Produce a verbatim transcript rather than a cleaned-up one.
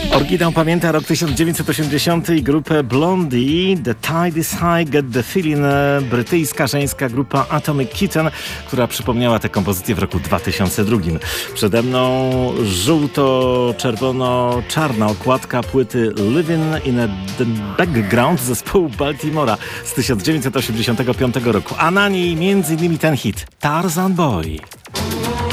Oryginał pamięta rok tysiąc dziewięćset osiemdziesiąty i grupę Blondie. The Tide is High, Get the Feeling. Brytyjska żeńska grupa Atomic Kitten, która przypomniała tę kompozycję w roku dwa tysiące drugim. Przede mną żółto-czerwono-czarna okładka płyty Living in a Background zespołu Baltimora z tysiąc dziewięćset osiemdziesiątego piątego roku. A na niej między innymi ten hit Tarzan Boy.